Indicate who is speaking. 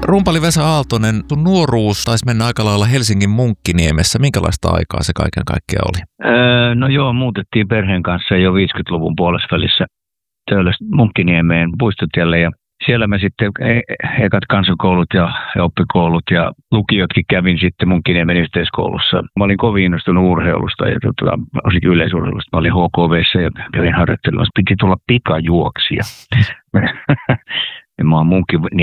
Speaker 1: Rumpali Vesa Aaltonen, sun nuoruus taisi mennä aika lailla Helsingin Munkkiniemessä. Minkälaista aikaa se kaiken kaikkiaan oli?
Speaker 2: No joo, muutettiin perheen kanssa jo 50-luvun puolesvälissä Töölöstä Munkkiniemeen puistotielle ja siellä mä sitten ekat kansakoulut ja oppikoulut ja lukiotkin kävin sitten Munkkiniemen yhteiskoulussa. Mä olin kovin innostunut urheilusta ja varsinkin yleisurheilusta. Mä olin HKV:ssä ja kävin harjoittelemassa. Piti tulla pikajuoksija. Ja mä oon